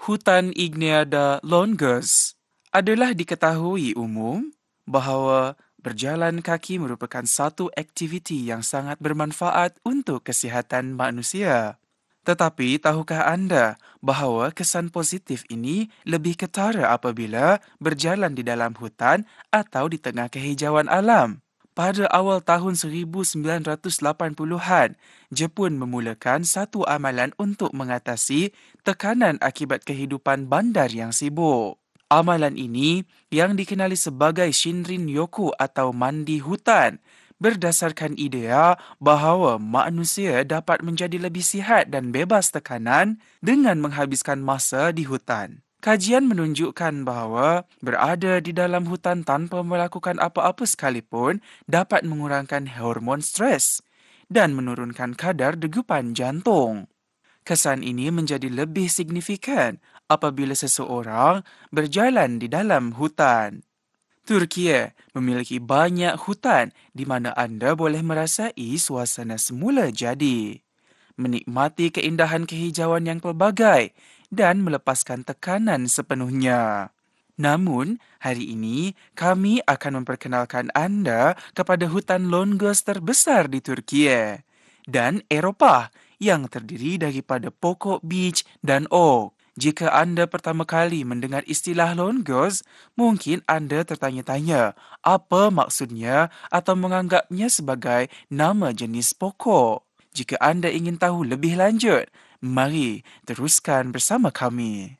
Hutan Igneada Longus adalah diketahui umum bahawa berjalan kaki merupakan satu aktiviti yang sangat bermanfaat untuk kesihatan manusia. Tetapi tahukah anda bahawa kesan positif ini lebih ketara apabila berjalan di dalam hutan atau di tengah kehijauan alam? Pada awal tahun 1980-an, Jepun memulakan satu amalan untuk mengatasi tekanan akibat kehidupan bandar yang sibuk. Amalan ini yang dikenali sebagai Shinrin-yoku atau mandi hutan berdasarkan idea bahawa manusia dapat menjadi lebih sihat dan bebas tekanan dengan menghabiskan masa di hutan. Kajian menunjukkan bahawa berada di dalam hutan tanpa melakukan apa-apa sekalipun dapat mengurangkan hormon stres dan menurunkan kadar degupan jantung. Kesan ini menjadi lebih signifikan apabila seseorang berjalan di dalam hutan. Turki memiliki banyak hutan di mana anda boleh merasai suasana semula jadi, menikmati keindahan kehijauan yang pelbagai dan melepaskan tekanan sepenuhnya. Namun, hari ini kami akan memperkenalkan anda kepada hutan Longus terbesar di Turki dan Eropah yang terdiri daripada pokok beech dan oak. Jika anda pertama kali mendengar istilah Longus, mungkin anda tertanya-tanya apa maksudnya atau menganggapnya sebagai nama jenis pokok. Jika anda ingin tahu lebih lanjut, mari teruskan bersama kami.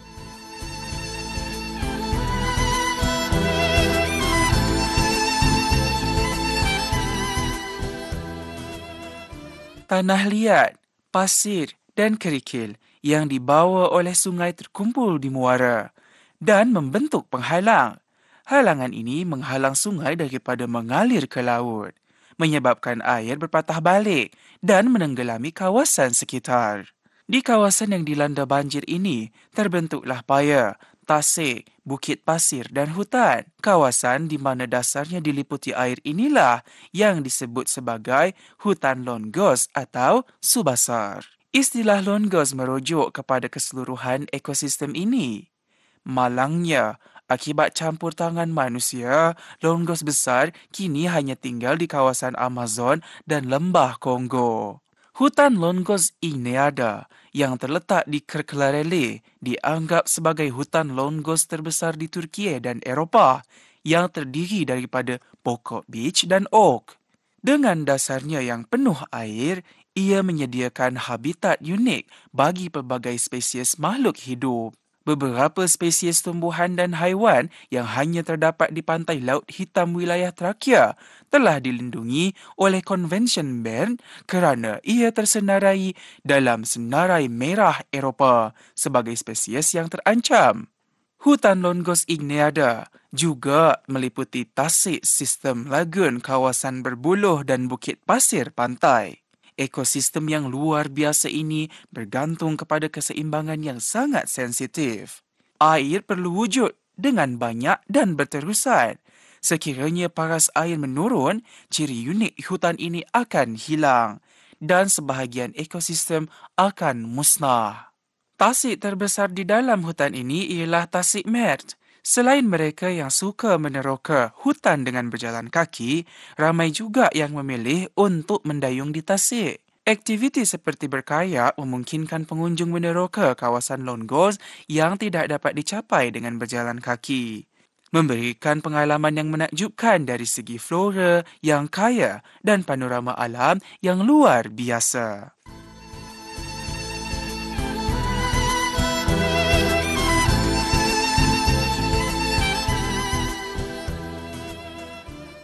Tanah liat, pasir dan kerikil yang dibawa oleh sungai terkumpul di muara dan membentuk penghalang. Halangan ini menghalang sungai daripada mengalir ke laut, menyebabkan air berpatah balik dan menenggelami kawasan sekitar. Di kawasan yang dilanda banjir ini, terbentuklah paya, tasik, bukit pasir dan hutan. Kawasan di mana dasarnya diliputi air inilah yang disebut sebagai hutan Longus atau subasar. Istilah Longus merujuk kepada keseluruhan ekosistem ini. Malangnya, akibat campur tangan manusia, Longus besar kini hanya tinggal di kawasan Amazon dan lembah Kongo. Hutan Longus Igneada yang terletak di Kırklareli dianggap sebagai hutan Longus terbesar di Turki dan Eropah yang terdiri daripada pokok beech dan oak. Dengan dasarnya yang penuh air, ia menyediakan habitat unik bagi pelbagai spesies makhluk hidup. Beberapa spesies tumbuhan dan haiwan yang hanya terdapat di pantai Laut Hitam wilayah Trakya telah dilindungi oleh Konvensyen Bern kerana ia tersenarai dalam Senarai Merah Eropah sebagai spesies yang terancam. Hutan Longus Igneada juga meliputi tasik sistem lagun kawasan berbuluh dan bukit pasir pantai. Ekosistem yang luar biasa ini bergantung kepada keseimbangan yang sangat sensitif. Air perlu wujud dengan banyak dan berterusan. Sekiranya paras air menurun, ciri unik hutan ini akan hilang dan sebahagian ekosistem akan musnah. Tasik terbesar di dalam hutan ini ialah tasik Mert. Selain mereka yang suka meneroka hutan dengan berjalan kaki, ramai juga yang memilih untuk mendayung di tasik. Aktiviti seperti berkayak memungkinkan pengunjung meneroka kawasan Longus yang tidak dapat dicapai dengan berjalan kaki, memberikan pengalaman yang menakjubkan dari segi flora yang kaya dan panorama alam yang luar biasa.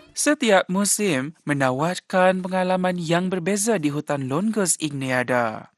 Setiap musim menawarkan pengalaman yang berbeza di hutan Longus Igneada.